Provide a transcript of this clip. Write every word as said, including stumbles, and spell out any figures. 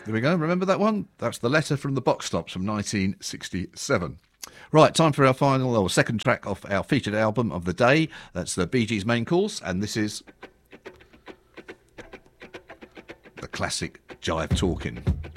There we go. Remember that one? That's The Letter from the Box Tops from nineteen sixty-seven. Right, time for our final or second track off our featured album of the day. That's the Bee Gees' Main Course, and this is the classic Jive Talkin'.